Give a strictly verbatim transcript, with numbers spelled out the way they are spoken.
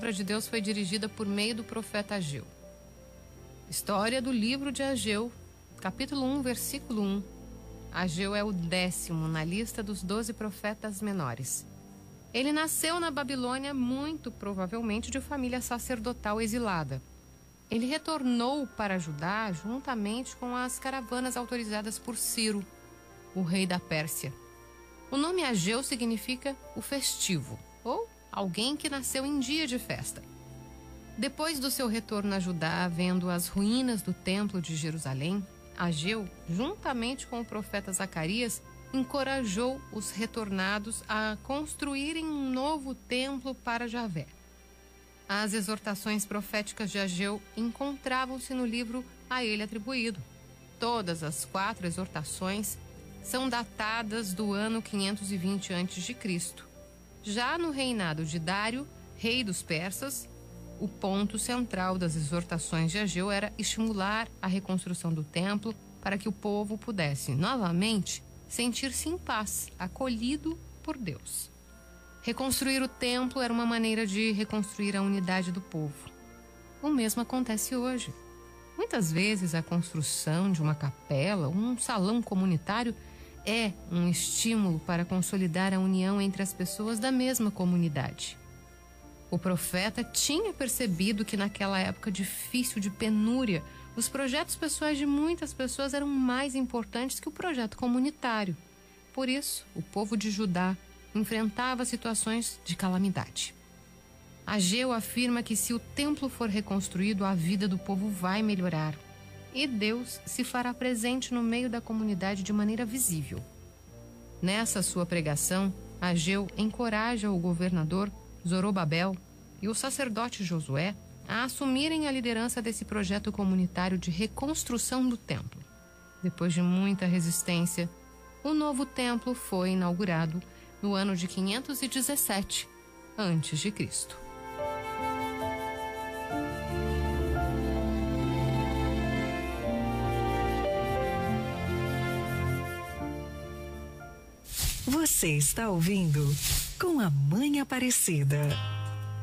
palavra de Deus foi dirigida por meio do profeta Ageu. História do livro de Ageu, capítulo um, versículo um. Ageu é o décimo na lista dos doze profetas menores. Ele nasceu na Babilônia, muito provavelmente de família sacerdotal exilada. Ele retornou para Judá juntamente com as caravanas autorizadas por Ciro, o rei da Pérsia. O nome Ageu significa o festivo, ou alguém que nasceu em dia de festa. Depois do seu retorno a Judá, vendo as ruínas do templo de Jerusalém, Ageu, juntamente com o profeta Zacarias, encorajou os retornados a construírem um novo templo para Javé. As exortações proféticas de Ageu encontravam-se no livro a ele atribuído. Todas as quatro exortações são datadas do ano quinhentos e vinte antes de Cristo. Já no reinado de Dário, rei dos persas, o ponto central das exortações de Ageu era estimular a reconstrução do templo para que o povo pudesse, novamente, sentir-se em paz, acolhido por Deus. Reconstruir o templo era uma maneira de reconstruir a unidade do povo. O mesmo acontece hoje. Muitas vezes a construção de uma capela, um salão comunitário, é um estímulo para consolidar a união entre as pessoas da mesma comunidade. O profeta tinha percebido que naquela época difícil de penúria, os projetos pessoais de muitas pessoas eram mais importantes que o projeto comunitário. Por isso, o povo de Judá enfrentava situações de calamidade. Ageu afirma que se o templo for reconstruído, a vida do povo vai melhorar e Deus se fará presente no meio da comunidade de maneira visível. Nessa sua pregação, Ageu encoraja o governador Zorobabel e o sacerdote Josué a assumirem a liderança desse projeto comunitário de reconstrução do templo. Depois de muita resistência, o novo templo foi inaugurado no ano de quinhentos e dezessete antes de Cristo. Você está ouvindo Com a Mãe Aparecida.